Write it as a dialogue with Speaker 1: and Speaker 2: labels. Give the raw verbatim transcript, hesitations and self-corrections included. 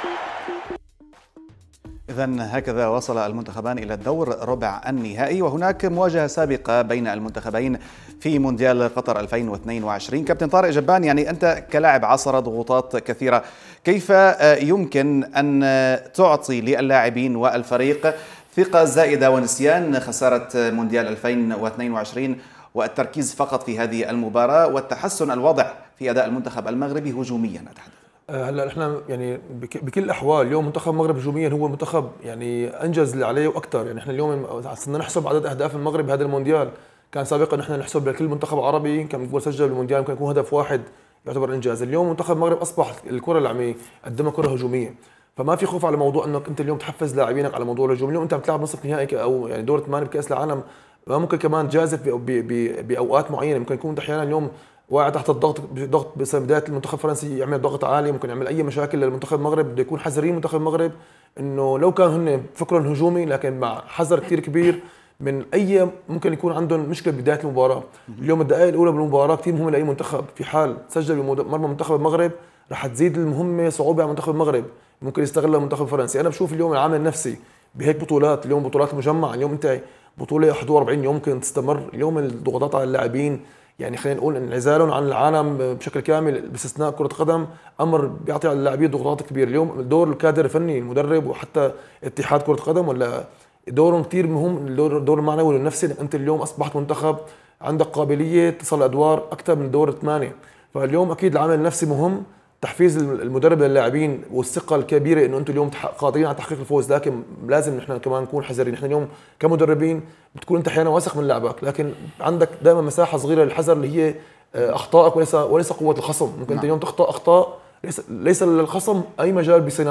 Speaker 1: إذن هكذا وصل المنتخبان إلى الدور ربع النهائي، وهناك مواجهة سابقة بين المنتخبين في مونديال قطر ألفين واثنين وعشرين. كابتن طارق جبان، يعني أنت كلاعب عاصر ضغوطات كثيرة، كيف يمكن أن تعطي للاعبين والفريق ثقة زائدة ونسيان خسارة مونديال ألفين واثنين وعشرين والتركيز فقط في هذه المباراة والتحسن الواضح في أداء المنتخب المغربي هجوميا؟ أتحدث
Speaker 2: هلا احنا يعني بكل الاحوال اليوم منتخب المغرب هجوميا هو منتخب يعني انجز اللي عليه واكثر. يعني احنا اليوم صرنا نحسب عدد اهداف المغرب بهذا المونديال، كان سابقا نحن نحسب لكل منتخب عربي كم جول سجل بالمونديال ممكن يكون هدف واحد يعتبر انجاز. اليوم منتخب المغرب اصبح الكره اللي عم يقدمها كره هجوميه، فما في خوف على موضوع انك انت اليوم تحفز لاعبينك على موضوع الهجوم. اليوم انت عم تلعب نصف نهائي او يعني دور ثمانيه بكاس العالم، ما ممكن كمان تجازف باوقات معينه. ممكن يكون احيانا اليوم واقع تحت الضغط ضغط بس بدايه المنتخب الفرنسي يعمل ضغط عالي، ممكن يعمل اي مشاكل للمنتخب المغرب. بده يكون حذرين منتخب المغرب انه لو كان هن فكرهم هجومي لكن مع حذر كثير كبير من اي ممكن يكون عندهم مشكله بدايه المباراه. اليوم الدقائق الاولى بالمباراه كثير مهمه لاي منتخب، في حال سجل بمرمى منتخب المغرب رح تزيد المهمه صعوبه على منتخب المغرب، ممكن يستغلها المنتخب الفرنسي. انا بشوف اليوم العامل النفسي بهيك بطولات، اليوم بطولات المجمع، اليوم انت بطوله واحد وأربعين يوم ممكن تستمر، اليوم الضغوطات على اللاعبين يعني خلينا نقول انعزالهم عن العالم بشكل كامل باستثناء كرة قدم امر بيعطي على اللاعبين ضغوطات كبيره. اليوم دور الكادر الفني المدرب وحتى اتحاد كرة قدم ولا دورهم كثير مهم، الدور الدور المعنوي والنفسي. انت اليوم اصبحت منتخب عندك قابليه تصل ادوار اكثر من دور الثمانيه، فاليوم اكيد العامل النفسي مهم، تحفيز المدرب للاعبين والثقه الكبيره انه انتم اليوم قادرين على تحقيق الفوز. لكن لازم نحن كمان نكون حذرين. نحن اليوم كمدربين بتكون انت احيانا واثق من لاعبك لكن عندك دائما مساحه صغيره للحذر اللي هي اخطائك وليس وليس قوه الخصم. ممكن انت اليوم تخطا اخطاء ليس ليس للخصم اي مجال بصناعه